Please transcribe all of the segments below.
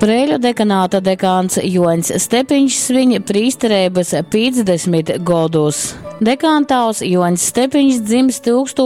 Preļu dekanāta dekāns Joņs Stepiņš svin prīsterības 50 godus. Dekāntaus Joņs Stepiņš dzimis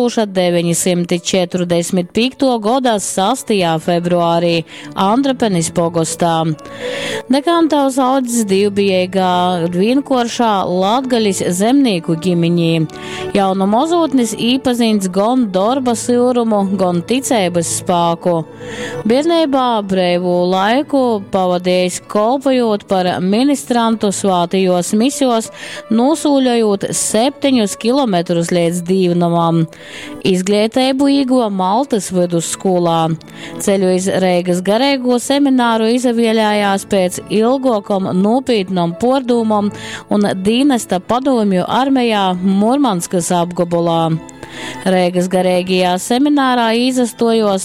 1945. Godā 6. februārī Andrapenis pogostā. Dekāntaus audzis divbijīgā vienkoršā Latgalis zemnieku ģimiņī. Jau no mozotnis īpazīns gan darba silrumu, gan ticības spāku. Bērnībā breivu laiku pavadījis kolpojot par ministrantu svātījos misijos, nosūļojot 7 kilometrus līdz Dīvnamam. Izglītību ieguva Maltas vidusskolā. Ceļu iz Reigas garīgo semināru izavieļājās pēc ilgokam nopietnam pordūmam un dīnesta padomju armijā Murmanskas apgabalā. Reigas garīgajā seminārā izastojos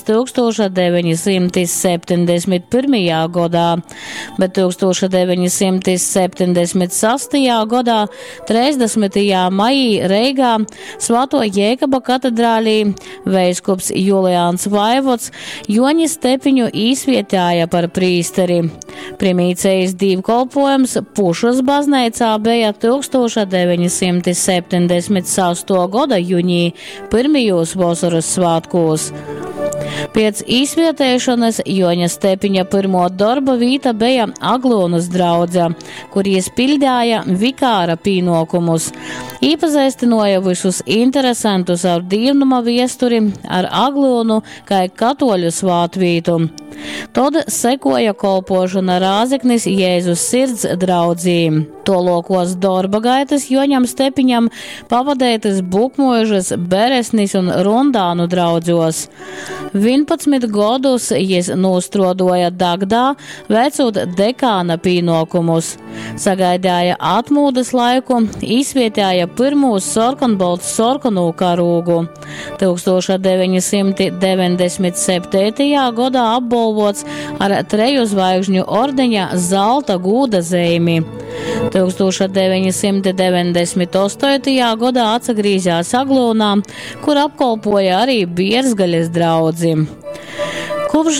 1971. Gadā, bet 1976. gadā 30. maijā Reigā Svāto Jēkaba katedrālī veiskups Juliāns Vaivods Joņa Stepiņu izvietēja par prīsteri. Primīcējas divkolpojums Pušas baznīcā bija 1978. gada jūņī pirmajos vasaras svātkos. Pēc izvietēšanas Joņa Stepiņa pirmo darba vīta bija Aglonas draudze, kur iespildīja vikāra pīnokumus. Īpazīstināja visus interesantus ar Dīvnuma viesturi, ar Aglonu kā katoļu svātvītu. Tad sekoja kolpošana Rāzeknis Jēzus sirds draudzī. Tolokos darba gaitas Joņam Stepiņam pavadētas Bukmožas, Beresnis un Rundānu draudzos. 11 gadus jis nostrodoja Dagdā, veicot dekāna pīnokumus. Sagaidāja atmūdas laiku, izvietēja pirmos sarkanbaltu sarkanu karūgu. 1997. gadā apbalvots ar 3 zvaigžņu ordeņa zelta gūda zīmi. 1998. gadā atsagrīzās Aglonā, kur apkolpoja arī Bierzgaļas draudzi. Kopš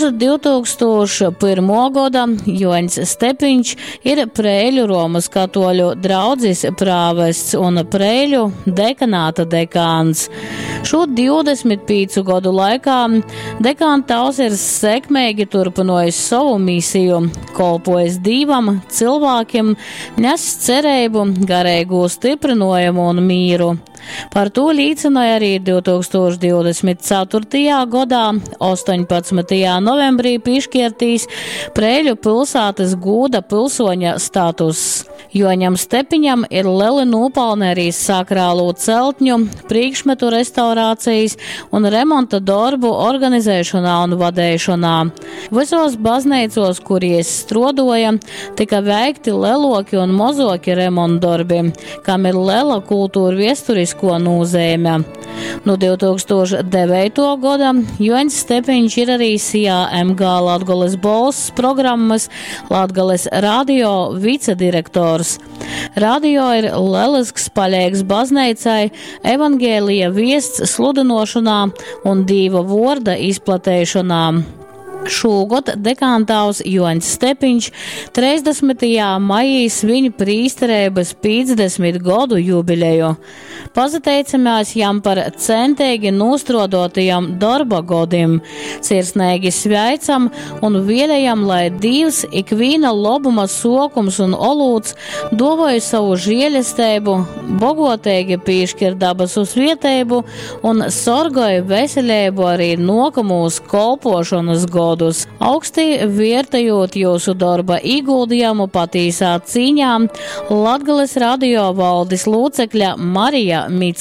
2001. gada Joņs Stepiņš ir Preļu Romas katoļu draudzes prāvests un Preļu dekanāta dekāns. Šo 25 gadu laikā dekāntaus ir sekmīgi turpinājis savu misiju, kolpojis Dīvam, cilvēkiem, nes cerību, garīgu stiprinājumu un mīru. Par to liecināja arī 2024. gadā 18. novembrī piešķirtīs Preļu pilsētas gūda pilsoņa status. Joņam Stepiņam ir lieli nopelni arī sakrālo celtņu, priekšmetu restaurācijas un remonta darbu organizēšanā un vadīšanā. Visos baznīcos, kur ies strodoja, tika veikti leloki un mozoki remontdarbi, kam ir liela kultūra viesturisko nozīme. No 2009. gada Joņs Stepiņš ir arī CAMG Latgales balss programmas Latgales radio vicedirektors. Radio ir lielisks paļēgs baznīcai, evangēlija viests sludinošanā un Dieva vorda izplatēšanā. Šogad dekāntaus Joņs Stepiņš 30. maijā svin prīsterības 50 gadu jubileju. Pazateicamies jam par centīgi nostrodotajam darba godim, sirsnīgi sveicam un vēlējam, lai Dievs ikvīna lobuma sokums un olūts dovoja savu žēlestību, bogotīgi piešķir dabas uzvietēbu un sorgoja veselību arī nokamūs kolpošanas godus. Augstī vērtējot jūsu darba ieguldījumu patīsā cīņā Latgales radio valdes locekļa Marija Mic.